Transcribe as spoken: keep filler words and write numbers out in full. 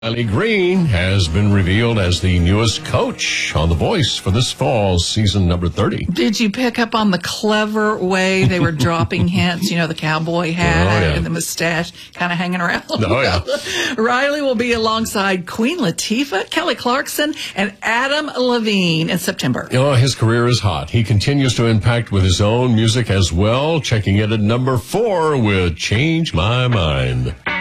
Riley Green has been revealed as the newest coach on The Voice for this fall's season number thirty. Did you pick up on the clever way they were dropping hints? You know, the cowboy hat Oh, yeah. and the mustache kind of hanging around. Oh, yeah. Riley will be alongside Queen Latifah, Kelly Clarkson, and Adam Levine in September. Oh, his career is hot. He continues to impact with his own music as well, checking in at number four with Change My Mind.